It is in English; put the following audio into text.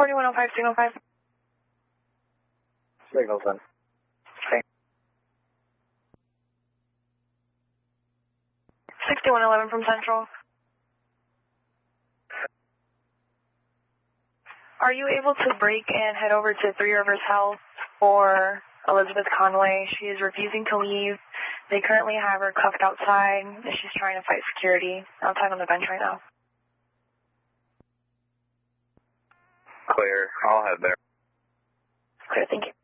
4105, signal 5. Signal 10. Okay. 6111 from Central. Are you able to break and head over to Three Rivers Health for Elizabeth Conway? She is refusing to leave. They currently have her cuffed outside. She's trying to fight security outside on the bench right now. Clear. I'll head there. Clear, thank you.